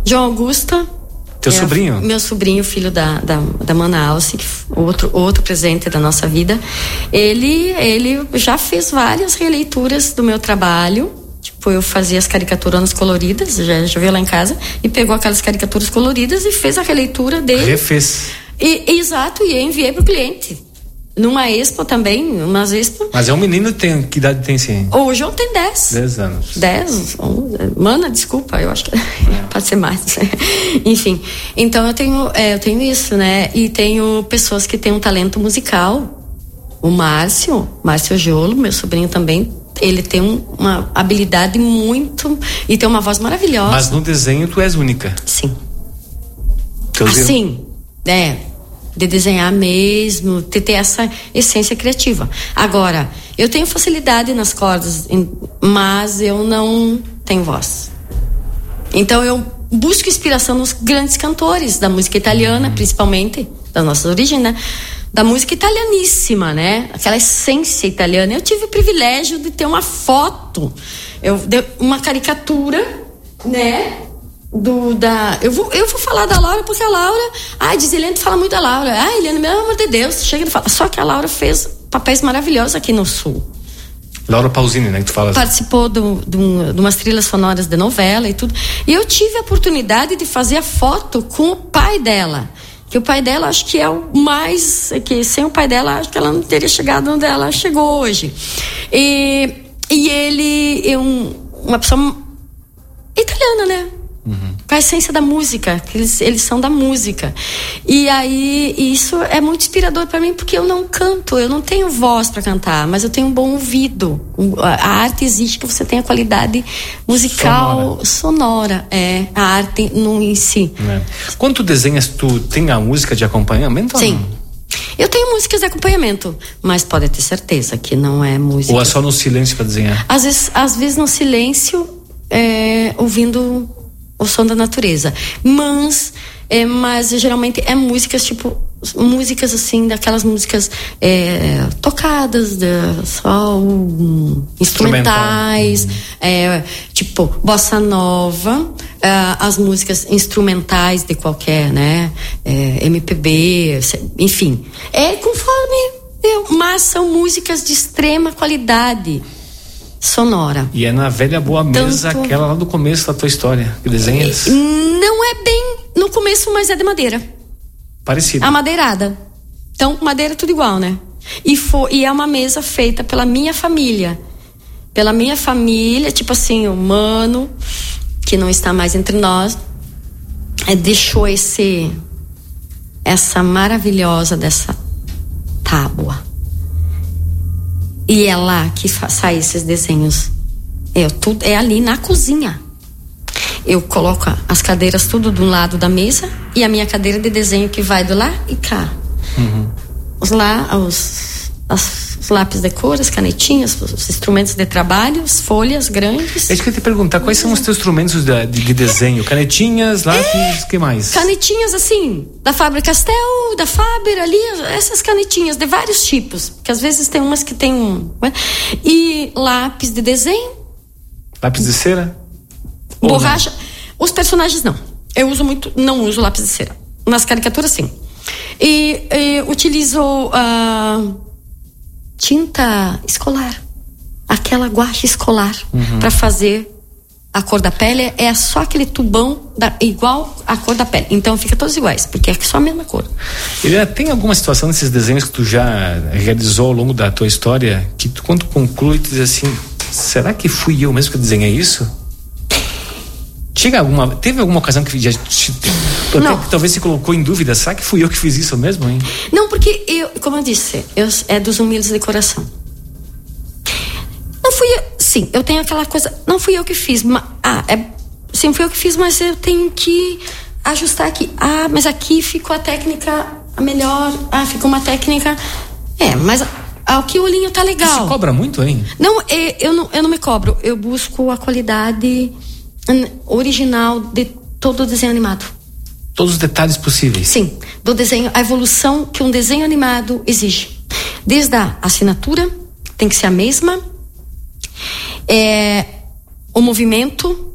João Augusto. Teu sobrinho? Meu sobrinho, filho da Mana Alce, outro presente da nossa vida. Ele já fez várias releituras do meu trabalho. Tipo, eu fazia as caricaturas coloridas, já veio lá em casa, e pegou aquelas caricaturas coloridas e fez a releitura dele. Refez. Exato, e eu enviei pro cliente. Numa expo também, umas expo. Mas é um menino, que idade tem sim? O João tem 10. 10 anos. 10, 11. Mana, desculpa, eu acho que pode ser mais. Enfim, então eu tenho isso, né? E tenho pessoas que têm um talento musical. O Márcio Giolo, meu sobrinho também, ele tem uma habilidade muito... E tem uma voz maravilhosa. Mas no desenho tu és única. Sim. Assim, de desenhar mesmo, ter essa essência criativa. Agora, eu tenho facilidade nas cordas, mas eu não tenho voz. Então eu busco inspiração nos grandes cantores da música italiana, principalmente, das nossas origens, né? Da música italianíssima, né? Aquela essência italiana. Eu tive o privilégio de ter uma foto, uma caricatura, né? Eu vou falar da Laura, porque a Laura, diz Eliane, tu fala muito da Laura. Eliane, pelo amor de Deus, chega de falar. Só que a Laura fez papéis maravilhosos aqui no Sul. Laura Pausini, né, que tu fala. Participou de umas trilhas sonoras de novela e tudo. E eu tive a oportunidade de fazer a foto com o pai dela. Que o pai dela, acho que é o mais... Que sem o pai dela, acho que ela não teria chegado onde ela chegou hoje. E ele é uma pessoa italiana, né? Com a essência da música, que eles são da música. E aí isso é muito inspirador para mim, porque eu não canto, eu não tenho voz para cantar, mas eu tenho um bom ouvido. A arte exige que você tenha qualidade musical sonora. A arte em si. Quando tu desenhas, tu tem a música de acompanhamento? Sim. Eu tenho músicas de acompanhamento, mas pode ter certeza que não é música. Ou é só no silêncio para desenhar? Às vezes no silêncio, ouvindo o som da natureza, mas geralmente é músicas assim, daquelas músicas tocadas, instrumentais, tipo bossa nova, as músicas instrumentais de qualquer, né, MPB, enfim, mas são músicas de extrema qualidade sonora. E é na velha boa mesa, aquela lá do começo da tua história, que desenhas? Não é bem no começo, mas é de madeira. Parecido. A madeirada. Então, madeira tudo igual, né? E é uma mesa feita pela minha família. Pela minha família, tipo assim, o Mano, que não está mais entre nós, deixou essa maravilhosa dessa tábua. E é lá que sai esses desenhos. Tudo é ali na cozinha. Eu coloco as cadeiras tudo de um lado da mesa e a minha cadeira de desenho que vai do lá e cá. Os lápis de cor, as canetinhas, os instrumentos de trabalho, as folhas grandes. Eu queria te perguntar, quais são os teus instrumentos de desenho? Canetinhas, lápis, o que mais? Canetinhas assim, da Faber-Castell, da Faber ali, essas canetinhas de vários tipos, que às vezes tem umas que tem e lápis de desenho. Lápis de cera? Borracha. Os personagens não. Eu não uso lápis de cera. Nas caricaturas sim. E utilizo tinta escolar, aquela guache escolar, para fazer a cor da pele. É só aquele tubão igual a cor da pele, então fica todos iguais, porque é só a mesma cor. Tem alguma situação nesses desenhos que tu já realizou ao longo da tua história que tu, quando tu conclui, tu diz assim, será que fui eu mesmo que desenhei isso? Teve alguma ocasião que já que talvez se colocou em dúvida, será que fui eu que fiz isso mesmo, hein? Não, porque como eu disse, é dos humildes de coração. Não fui eu, sim, eu tenho aquela coisa, não fui eu que fiz, sim, fui eu que fiz, mas eu tenho que ajustar aqui. Mas aqui ficou a técnica melhor, ficou uma técnica, mas aqui o olhinho tá legal. Você cobra muito, hein? Não, eu não me cobro, eu busco a qualidade original de todo o desenho animado. Todos os detalhes possíveis. Sim, do desenho, a evolução que um desenho animado exige. Desde a assinatura, tem que ser a mesma. O movimento,